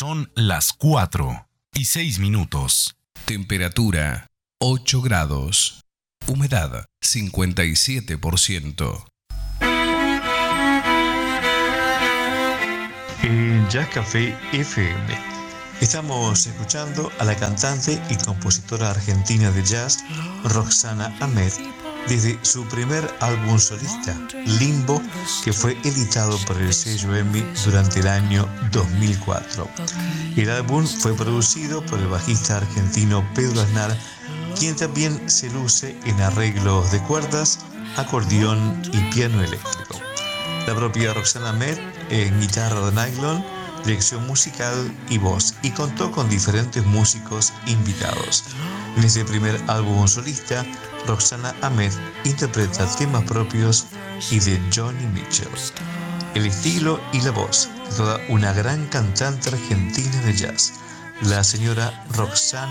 Son las 4:06. Temperatura 8 grados. Humedad 57%. En Jazz Café FM estamos escuchando a la cantante y compositora argentina de jazz Roxana Ahmed desde su primer álbum solista, Limbo, que fue editado por el sello EMI durante el año 2004. El álbum fue producido por el bajista argentino Pedro Aznar, quien también se luce en arreglos de cuerdas, acordeón y piano eléctrico. La propia Roxana Ahmed en guitarra de nylon, dirección musical y voz, y contó con diferentes músicos invitados. En este primer álbum solista, Roxana Ahmed interpreta temas propios y de Johnny Mitchell. El estilo y la voz de toda una gran cantante argentina de jazz, la señora Roxana